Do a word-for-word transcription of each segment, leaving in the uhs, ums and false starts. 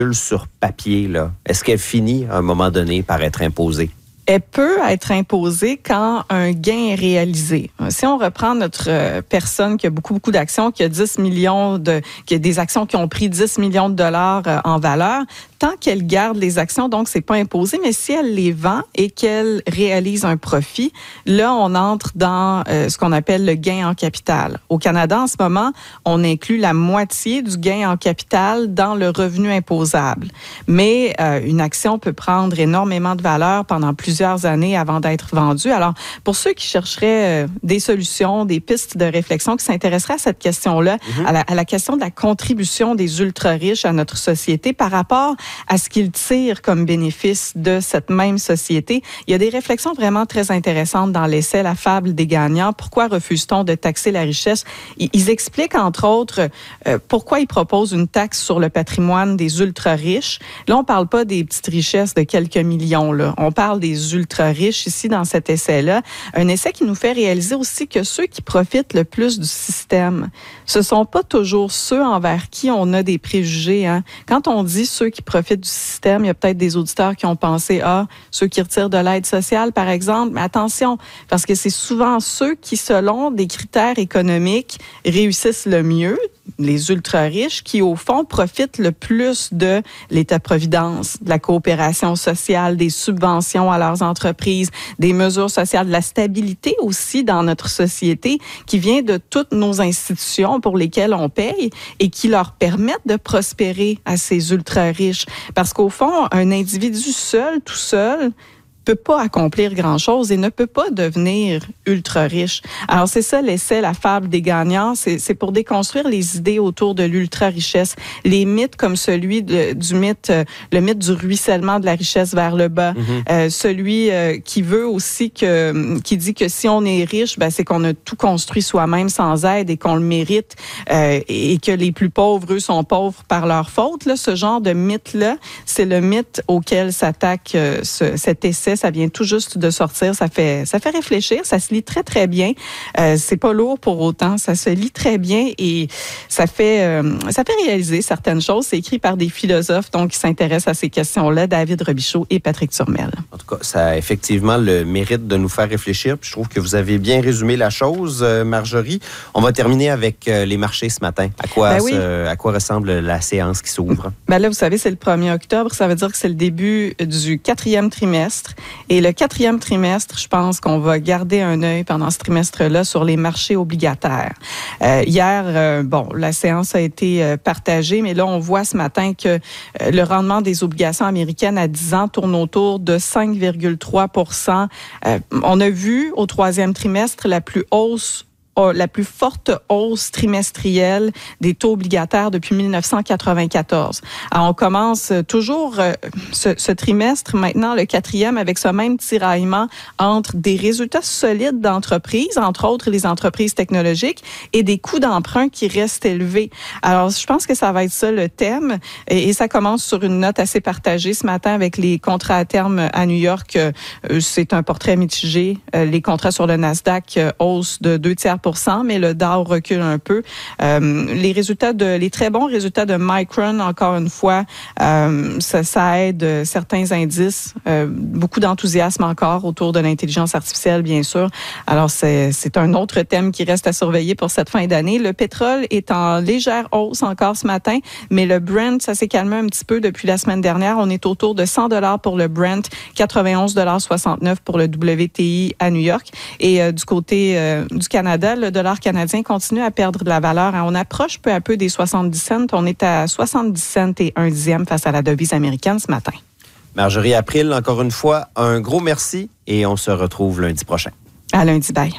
sur papier, là, est-ce qu'elle finit à un moment donné par être imposée? Elle peut être imposée quand un gain est réalisé. Si on reprend notre personne qui a beaucoup, beaucoup d'actions, qui a dix millions de, qui a des actions qui ont pris dix millions de dollars en valeur, tant qu'elle garde les actions, donc c'est pas imposé, mais si elle les vend et qu'elle réalise un profit, là, on entre dans euh, ce qu'on appelle le gain en capital. Au Canada, en ce moment, on inclut la moitié du gain en capital dans le revenu imposable. Mais euh, une action peut prendre énormément de valeur pendant plusieurs années avant d'être vendue. Alors, pour ceux qui chercheraient euh, des solutions, des pistes de réflexion, qui s'intéresseraient à cette question-là, mm-hmm. à, la, à la question de la contribution des ultra-riches à notre société par rapport à ce qu'ils tirent comme bénéfice de cette même société. Il y a des réflexions vraiment très intéressantes dans l'essai La fable des gagnants. Pourquoi refuse-t-on de taxer la richesse? Ils expliquent, entre autres, euh, pourquoi ils proposent une taxe sur le patrimoine des ultra-riches. Là, on parle pas des petites richesses de quelques millions, là. On parle des ultra-riches ici dans cet essai-là. Un essai qui nous fait réaliser aussi que ceux qui profitent le plus du système, ce sont pas toujours ceux envers qui on a des préjugés, hein. Quand on dit ceux qui profitent du système, il y a peut-être des auditeurs qui ont pensé, ah, ceux qui retirent de l'aide sociale, par exemple. Mais attention, parce que c'est souvent ceux qui, selon des critères économiques, réussissent le mieux, les ultra-riches, qui, au fond, profitent le plus de l'État-providence, de la coopération sociale, des subventions à leurs entreprises, des mesures sociales, de la stabilité aussi dans notre société, qui vient de toutes nos institutions pour lesquelles on paye et qui leur permettent de prospérer à ces ultra-riches. Parce qu'au fond, un individu seul, tout seul, peut pas accomplir grand-chose et ne peut pas devenir ultra riche. Alors, c'est ça l'essai, la fable des gagnants, c'est, c'est pour déconstruire les idées autour de l'ultra-richesse, les mythes comme celui de, du mythe, euh, le mythe du ruissellement de la richesse vers le bas, mm-hmm. euh, celui euh, qui veut aussi que, qui dit que si on est riche, ben, c'est qu'on a tout construit soi-même sans aide et qu'on le mérite euh, et que les plus pauvres, eux, sont pauvres par leur faute. Là, ce genre de mythe-là, c'est le mythe auquel s'attaque euh, ce, cet essai. Ça vient tout juste de sortir. Ça fait, ça fait réfléchir. Ça se lit très, très bien. Euh, c'est pas lourd pour autant. Ça se lit très bien et ça fait, euh, ça fait réaliser certaines choses. C'est écrit par des philosophes donc qui s'intéressent à ces questions-là, David Robichaud et Patrick Turmel. En tout cas, ça a effectivement le mérite de nous faire réfléchir. Puis je trouve que vous avez bien résumé la chose, euh, Marjorie. On va terminer avec euh, les marchés ce matin. À quoi, ben oui. se, à quoi ressemble la séance qui s'ouvre? Ben là, vous savez, c'est le premier octobre. Ça veut dire que c'est le début du quatrième trimestre. Et le quatrième trimestre, je pense qu'on va garder un œil pendant ce trimestre-là sur les marchés obligataires. Euh, hier, euh, bon, la séance a été euh, partagée, mais là, on voit ce matin que euh, le rendement des obligations américaines à dix ans tourne autour de cinq virgule trois pour cent. Euh, on a vu au troisième trimestre la plus hausse la plus forte hausse trimestrielle des taux obligataires depuis dix-neuf cent quatre-vingt-quatorze. Alors, on commence toujours euh, ce, ce trimestre, maintenant le quatrième, avec ce même tiraillement entre des résultats solides d'entreprises, entre autres les entreprises technologiques, et des coûts d'emprunt qui restent élevés. Alors, je pense que ça va être ça le thème, et, et ça commence sur une note assez partagée ce matin avec les contrats à terme à New York. Euh, c'est un portrait mitigé. Euh, les contrats sur le Nasdaq euh, hausse de deux tiers pour cent, mais le Dow recule un peu. Euh, les résultats de, les très bons résultats de Micron, encore une fois, euh, ça, ça aide certains indices. Euh, beaucoup d'enthousiasme encore autour de l'intelligence artificielle, bien sûr. Alors, c'est, c'est un autre thème qui reste à surveiller pour cette fin d'année. Le pétrole est en légère hausse encore ce matin, mais le Brent, ça s'est calmé un petit peu depuis la semaine dernière. On est autour de cent dollars pour le Brent, quatre-vingt-onze virgule soixante-neuf pour le W T I à New York. Et euh, du côté euh, du Canada, le dollar canadien continue à perdre de la valeur. On approche peu à peu des soixante-dix cents. On est à soixante-dix cents et un dixième face à la devise américaine ce matin. Marjorie April, encore une fois, un gros merci et on se retrouve lundi prochain. À lundi, bye.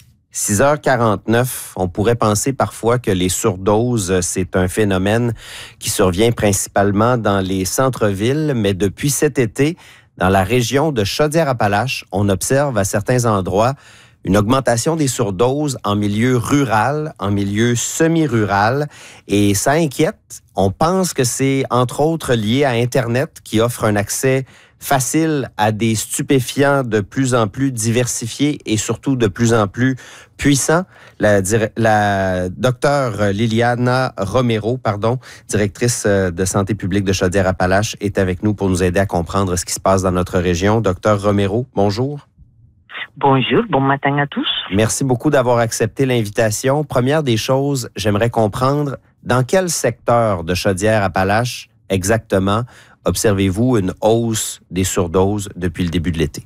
six heures quarante-neuf, on pourrait penser parfois que les surdoses, c'est un phénomène qui survient principalement dans les centres-villes, mais depuis cet été, dans la région de Chaudière-Appalaches, on observe à certains endroits une augmentation des surdoses en milieu rural, en milieu semi-rural, et ça inquiète. On pense que c'est entre autres lié à Internet qui offre un accès facile à des stupéfiants de plus en plus diversifiés et surtout de plus en plus puissants. La, la docteure Liliana Romero, pardon, directrice de santé publique de Chaudière-Appalaches, est avec nous pour nous aider à comprendre ce qui se passe dans notre région. Docteur Romero, bonjour. Bonjour, bon matin à tous. Merci beaucoup d'avoir accepté l'invitation. Première des choses, j'aimerais comprendre dans quel secteur de Chaudière-Appalaches exactement observez-vous une hausse des surdoses depuis le début de l'été?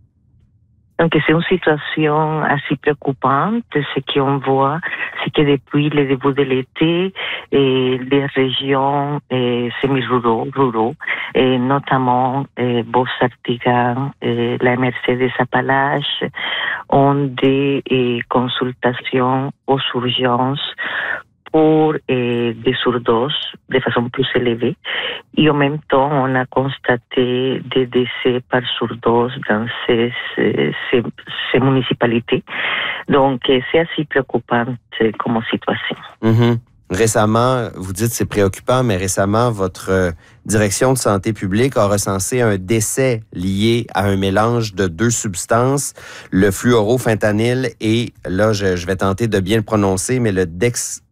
Donc, c'est une situation assez préoccupante. Ce qu'on voit, c'est que depuis le début de l'été, eh, les régions eh, semi-ruraux, ruraux, eh, notamment eh, Beauce-Artigan, eh, la M R C des Appalaches, ont des eh, consultations aux urgences pour eh, des surdoses de façon plus élevée. Et en même temps, on a constaté des décès par surdose dans ces, ces, ces municipalités. Donc, c'est assez préoccupant comme situation. Mm-hmm. Récemment, vous dites c'est préoccupant, mais récemment, votre direction de santé publique a recensé un décès lié à un mélange de deux substances, le fluorofentanyl et, là, je, je vais tenter de bien le prononcer, mais le dex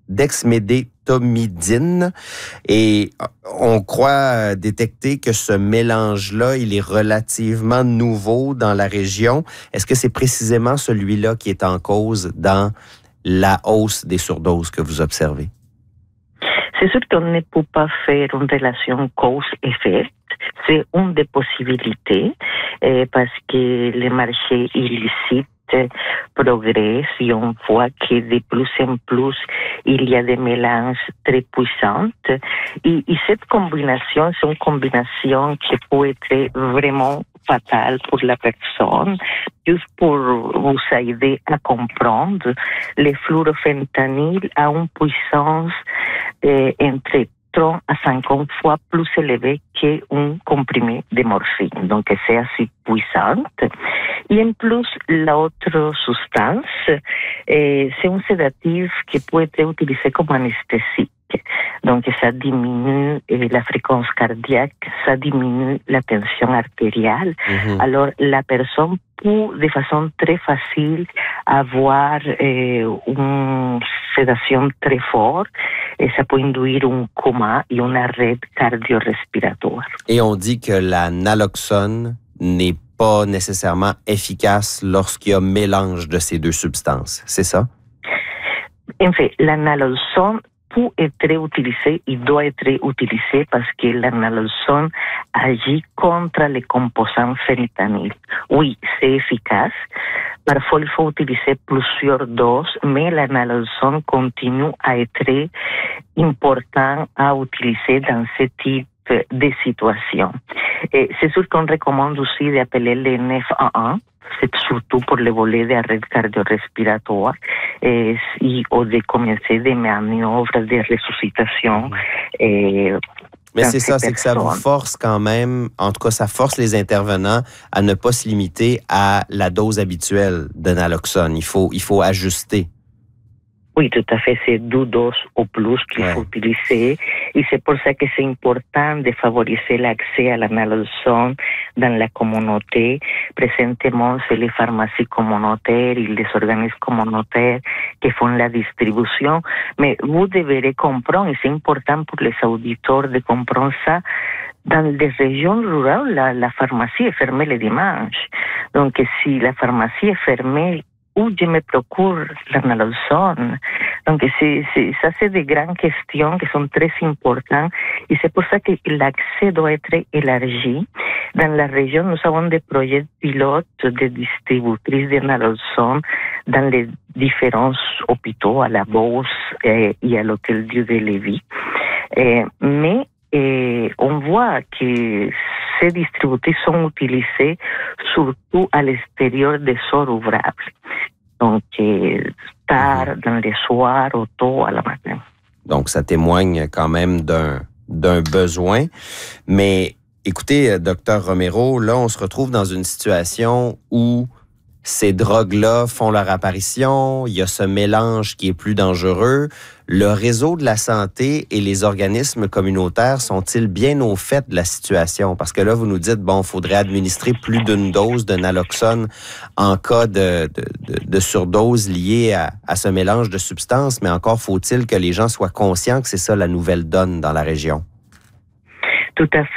dexmédétomidine. Et on croit détecter que ce mélange-là, il est relativement nouveau dans la région. Est-ce que c'est précisément celui-là qui est en cause dans la hausse des surdoses que vous observez? C'est sûr qu'on ne peut pas faire une relation cause-effet. C'est une des possibilités eh, parce que le marché illicite progresse et on voit que de plus en plus il y a des mélanges très puissants et, et cette combinaison c'est une combinaison qui peut être vraiment fatale pour la personne. Juste pour vous aider à comprendre, le fluorofentanyl a une puissance eh, entre trente à cinquante fois plus élevée qu'un comprimé de morphine. Donc, c'est assez puissant. Et en plus, l'autre substance, eh, c'est un sédatif qui peut être utilisé comme anesthésique. Donc, ça diminue eh, la fréquence cardiaque, ça diminue la tension artérielle. Mm-hmm. Alors, la personne peut, de façon très facile, avoir eh, une sédation très forte et ça peut induire un coma et un arrêt cardio-respiratoire. Et on dit que la naloxone n'est pas nécessairement efficace lorsqu'il y a mélange de ces deux substances. C'est ça? En fait, la naloxone peut être utilisée et doit être utilisée parce que la naloxone agit contre les composants fentanyl. Oui, c'est efficace. Parfois, il faut utiliser plusieurs doses, mais la naloxone continue à être important à utiliser dans ce type de situation. Et c'est sûr qu'on recommande aussi d'appeler le neuf un un. C'est surtout pour le volet d'arrêt cardio-respiratoire et, et ou de commencer des manœuvres de ressuscitation. Et, Mais c'est ça, c'est que ça vous force quand même, en tout cas, ça force les intervenants à ne pas se limiter à la dose habituelle de naloxone. Il faut, il faut ajuster. Oui, tout à fait. C'est deux doses au plus qu'il ouais. faut utiliser. Et c'est pour ça que c'est important de favoriser l'accès à la naloxone dans la communauté. Présentement, c'est les pharmacies communautaires et les organismes communautaires qui font la distribution. Mais vous devrez comprendre, et c'est important pour les auditeurs de comprendre ça, dans les régions rurales, la, la pharmacie est fermée le dimanche. Donc, si la pharmacie est fermée, où je me procure la naloxone. Donc, c'est, c'est, ça, c'est des grandes questions qui sont très importantes et c'est pour ça que l'accès doit être élargi. Dans la région, nous avons des projets pilotes de distributrices de naloxone dans les différents hôpitaux, à la Beauce et, et à l'Hôtel Dieu de Lévis. Et, mais et on voit que ces distributrices sont utilisées surtout à l'extérieur des heures ouvrables. Donc, tard dans les soirs ou tôt à la matin. Donc, ça témoigne quand même d'un, d'un besoin. Mais écoutez, docteur Romero, là, on se retrouve dans une situation où ces drogues-là font leur apparition, il y a ce mélange qui est plus dangereux. Le réseau de la santé et les organismes communautaires sont-ils bien au fait de la situation? Parce que là, vous nous dites, bon, il faudrait administrer plus d'une dose de naloxone en cas de, de, de, de surdose liée à, à ce mélange de substances, mais encore faut-il que les gens soient conscients que c'est ça la nouvelle donne dans la région. Tout à